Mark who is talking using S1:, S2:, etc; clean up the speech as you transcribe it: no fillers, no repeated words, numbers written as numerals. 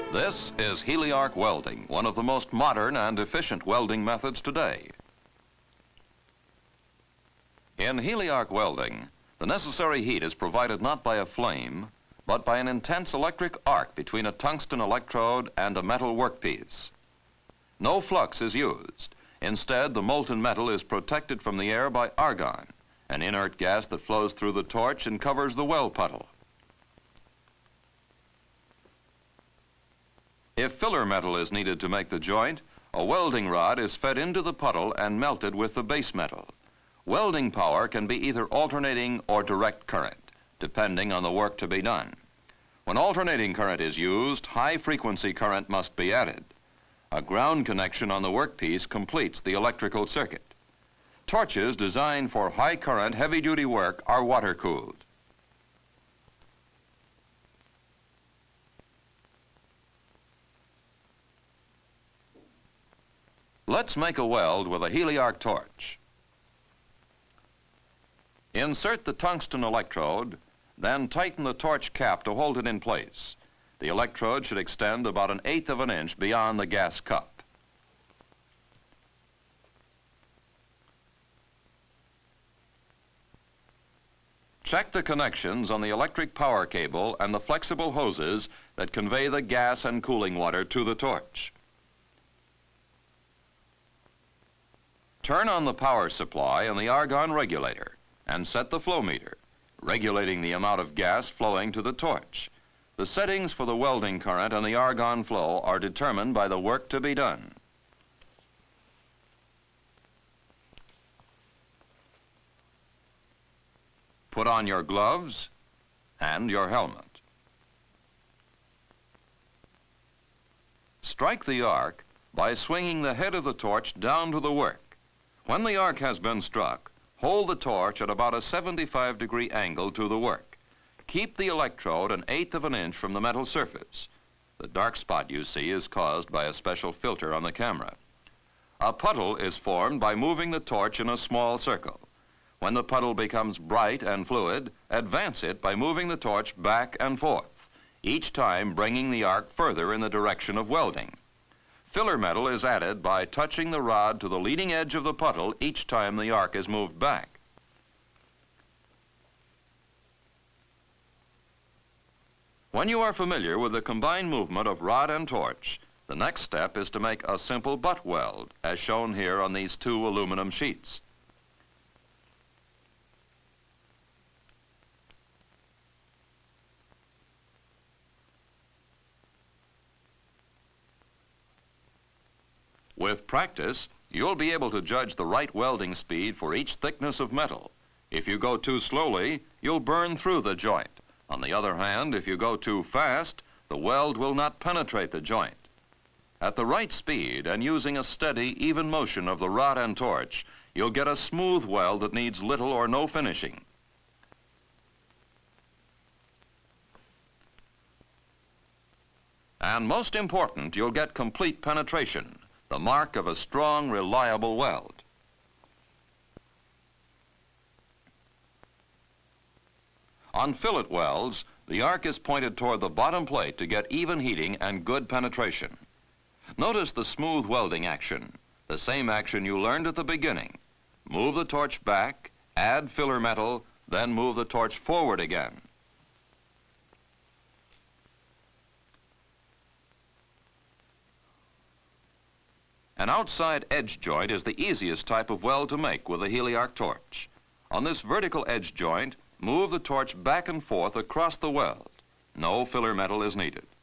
S1: This is heliarc welding, one of the most modern and efficient welding methods today. In heliarc welding, the necessary heat is provided not by a flame, but by an intense electric arc between a tungsten electrode and a metal workpiece. No flux is used. Instead, the molten metal is protected from the air by argon, an inert gas that flows through the torch and covers the weld puddle. If filler metal is needed to make the joint, a welding rod is fed into the puddle and melted with the base metal. Welding power can be either alternating or direct current, depending on the work to be done. When alternating current is used, high-frequency current must be added. A ground connection on the workpiece completes the electrical circuit. Torches designed for high-current, heavy-duty work are water-cooled. Let's make a weld with a heliarc torch. Insert the tungsten electrode, then tighten the torch cap to hold it in place. The electrode should extend about 1/8 of an inch beyond the gas cup. Check the connections on the electric power cable and the flexible hoses that convey the gas and cooling water to the torch. Turn on the power supply and the argon regulator and set the flow meter, regulating the amount of gas flowing to the torch. The settings for the welding current and the argon flow are determined by the work to be done. Put on your gloves and your helmet. Strike the arc by swinging the head of the torch down to the work. When the arc has been struck, hold the torch at about a 75-degree angle to the work. Keep the electrode 1/8 of an inch from the metal surface. The dark spot you see is caused by a special filter on the camera. A puddle is formed by moving the torch in a small circle. When the puddle becomes bright and fluid, advance it by moving the torch back and forth, each time bringing the arc further in the direction of welding. Filler metal is added by touching the rod to the leading edge of the puddle each time the arc is moved back. When you are familiar with the combined movement of rod and torch, the next step is to make a simple butt weld, as shown here on these 2 aluminum sheets. With practice, you'll be able to judge the right welding speed for each thickness of metal. If you go too slowly, you'll burn through the joint. On the other hand, if you go too fast, the weld will not penetrate the joint. At the right speed and using a steady, even motion of the rod and torch, you'll get a smooth weld that needs little or no finishing. And most important, you'll get complete penetration, the mark of a strong, reliable weld. On fillet welds, the arc is pointed toward the bottom plate to get even heating and good penetration. Notice the smooth welding action, the same action you learned at the beginning. Move the torch back, add filler metal, then move the torch forward again. An outside edge joint is the easiest type of weld to make with a heliarc torch. On this vertical edge joint, move the torch back and forth across the weld. No filler metal is needed.